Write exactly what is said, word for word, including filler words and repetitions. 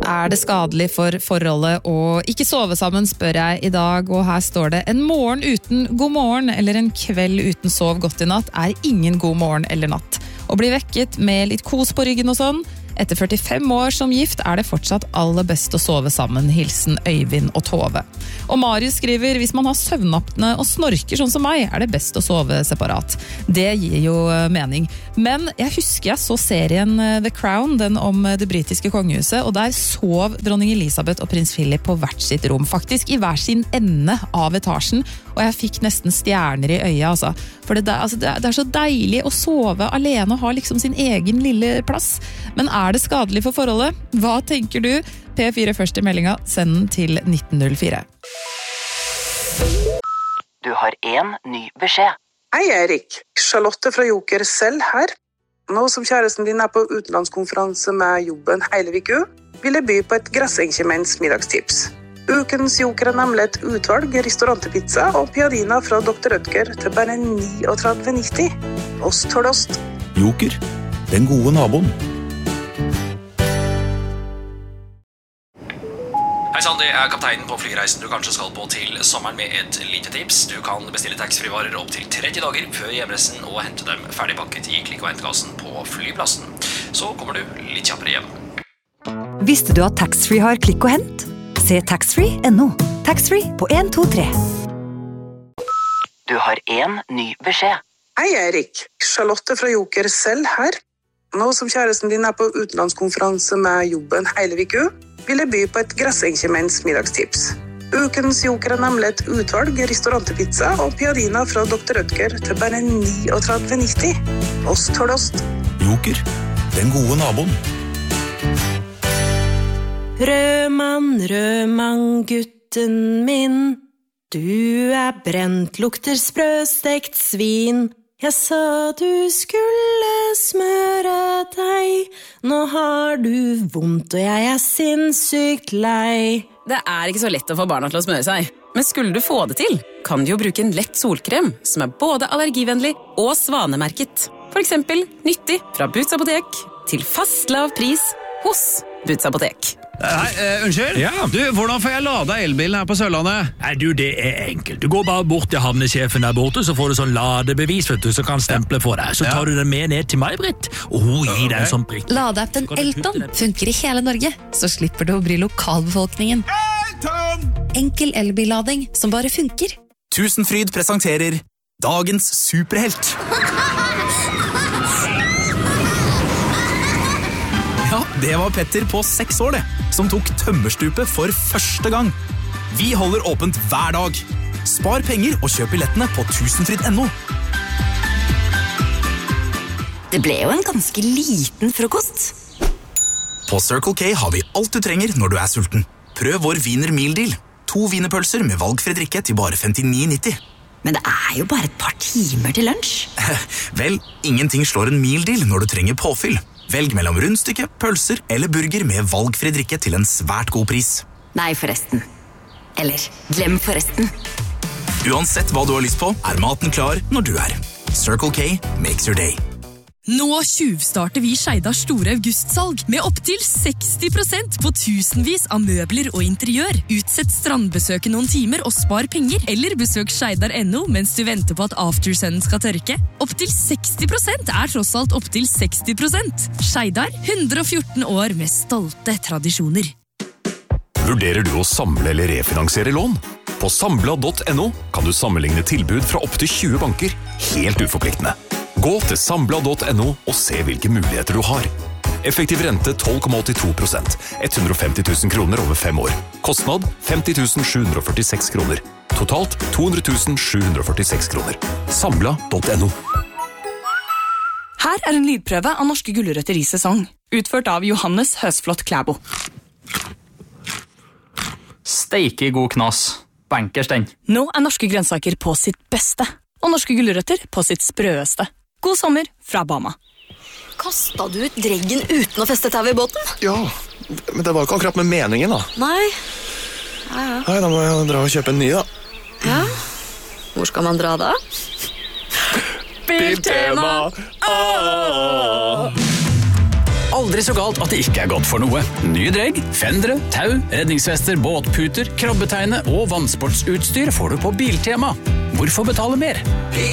Er det skadelig for forholdet å ikke sove sammen, spør jeg i dag, og her står det: en morgen uten god morgen eller en kveld uten sov godt i natt er ingen god morgen eller natt. Å bli vekket med litt kos på ryggen og sånn, etter førtifem år som gift er det fortsatt aller best å sove sammen. Hilsen Øyvind og Tove. Og Marius skriver: hvis man har søvnapne og snorker sånn som meg, er det best å sove separat. Det gir jo mening. Men jeg husker jeg så serien The Crown, den om det britiske kongehuset, og der sov dronning Elisabeth og prins Philip på hvert sitt rom, faktisk i hver sin ende av etasjen, og jeg fikk nesten stjerner i øya, altså. For det, altså, det er så deilig å sove alene og ha liksom sin egen lille plass. Men er det skadelig for forholdet? Hva tenker du? P fire først i meldinga, send den til nitten null fire. Du har en ny beskjed. Hei Erik, Charlotte fra Joker selv her. Nå som kjæresten din er på utenlandskonferanse med jobben hele viku, vil jeg by på et grassenkjemens middagstips. Ukens Joker er nemlig et utvalg restaurantepizza og piadina fra doktor Rødger til bare trettini nitti. Ost for ost. Joker, den gode naboen. Hei sann, det er kapteinen på flyreisen du kanskje skal på til sommeren med et lite tips. Du kan bestille taxfree-varer opp til tretti dager før hjemreisen og hente dem ferdigpakket i klikk- og hentekassen på flyplassen. Så kommer du litt kjappere hjem. Visste du at taxfree har klikk og hent? Se taxfree punktum no. Taxfree på en to tre. Du har en ny beskjed. Hei Erik, Charlotte fra Joker selv her. Nå som kjæresten din er på utenlandskonferanse med jobben hele viku, vil jeg by på et grassenkjemens middagstips. Ukens Joker er nemlig et utvalg restaurantepizza og piadina fra doktor Rødger til bare trettini nitti. Ost for ost. Joker, den gode naboen. Rødmann, rødmann, gutten min, du er brent, lukter sprøstekt svin. Jeg sa du skulle smøre deg, nå har du vondt og jeg er sinnssykt lei. Det er ikke så lett å få barna til å smøre seg, men skulle du få det til, kan du jo bruke en lett solkrem som er både allergivennlig og svanemerket. For eksempel nyttig fra Boots Apotek til fast lav pris hos Boots Apotek. Hei, uh, unnskyld? Ja. Du, hvordan får jeg lada elbilen her på Sørlandet? Nei, du, det er enkelt. Du går bare bort til havnesjefen der borte, så får du sånn ladebevis, vet du, så kan stemple for deg. Så tar du den med ned til meg, Britt, og hun gir deg en sånn prikk. Ladeappen Elton funker i hele Norge, så slipper du å bry lokalbefolkningen. Elton! Enkel elbillading som bare funker. Tusenfryd presenterer Dagens superhelt. Ja, det var Petter på seks år det, som tok tømmerstupet for første gang. Vi holder åpent hver dag. Spar penger og kjøp billettene på tusenfryd punktum no. Det ble jo en ganske liten frokost. På Circle K har vi alt du trenger når du er sulten. Prøv vår Wiener Meal Deal. To wienerpølser med valgfri drikke til bare femtini nitti. Men det er jo bare et par timer til lunsj. Vel, ingenting slår en meal deal når du trenger påfyll. Velg mellom rundstykke, pølser eller burger med valgfri drikke til en svært god pris. Nei, forresten. Eller, glem forresten. Uansett hva du har lyst på, er maten klar når du er. Circle K makes your day. Nå tjuvstarter vi Skeidars store augustsalg med opp til seksti prosent på tusenvis av møbler og interiør. Utsett strandbesøket noen timer og spar penger, eller besøk Skeidar punktum no mens du venter på at aftersunnen skal tørke. Opp til seksti prosent er tross alt opp til seksti prosent. Skeidar, hundre og fjorten år med stolte tradisjoner. Vurderer du å samle eller refinansiere lån? På Sambla punktum no kan du sammenligne tilbud fra opp til tjue banker, helt uforpliktende. Gå til Sambla punktum no og se hvilke muligheter du har. Effektiv rente tolv komma åttito prosent, hundre og femti tusen kroner over fem år. Kostnad femti tusen sju hundre og førtiseks kroner. Totalt to hundre tusen sju hundre og førtiseks kroner. Sambla punktum no. Her er en lydprøve av norske gulrøtter i sesong, utført av Johannes Høsflot Klæbo. Steike god knas. Bankers den. Nå er norske grønnsaker på sitt beste, og norske gulrøtter på sitt sprøeste. God sommer fra Bama. Kastet du ut dreggen uten å feste tau i båten? Ja, men det var ikke akkurat med meningen da. Nei. Ja, ja. Nei, da må jeg dra og kjøpe en ny da. Ja. Hvor skal man dra da? Biltema! Ah! aldri så galt at det ikke er godt for noe. Nye dregg, fendere, tau, redningsvester, båtputer, krabbetegne og vannsportsutstyr får du på Biltema. Hvorfor betale mer?